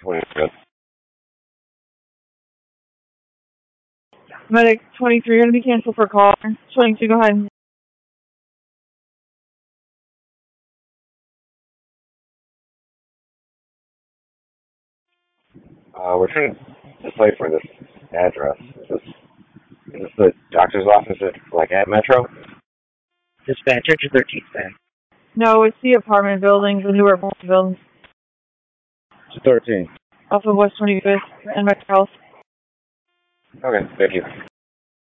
20. Medic 23, going to be canceled for call. 22, go ahead. We're trying to decipher this address. Is this the doctor's office at Metro? Dispatcher to 13th Bank. No, it's the apartment building, the newer buildings. To 13. Off of West 25th and Metro Health. Okay, thank you.